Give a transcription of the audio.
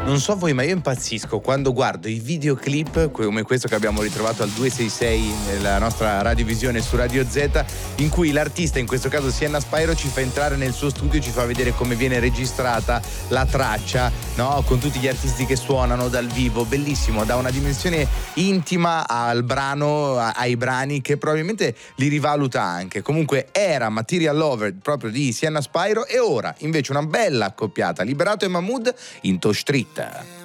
Non so voi, ma io impazzisco quando guardo i videoclip come questo che abbiamo ritrovato al 266 nella nostra radiovisione su Radio Z, in cui l'artista, in questo caso Sienna Spyro, ci fa entrare nel suo studio e ci fa vedere come viene registrata la traccia, no? Con tutti gli artisti che suonano dal vivo, bellissimo, dà una dimensione intima al brano, ai brani, che probabilmente li rivaluta anche. Comunque era Material Lover proprio di Sienna Spyro, e ora invece una bella accoppiata, Liberato e Mahmood in Toe Street.